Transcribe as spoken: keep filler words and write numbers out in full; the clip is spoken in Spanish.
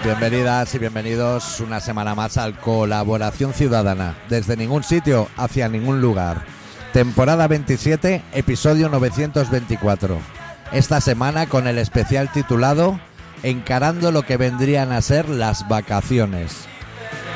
Bienvenidas y bienvenidos una semana más al Colaboración Ciudadana, desde ningún sitio hacia ningún lugar. Temporada veintisiete, episodio novecientos veinticuatro. Esta semana con el especial titulado Encarando lo que vendrían a ser las vacaciones.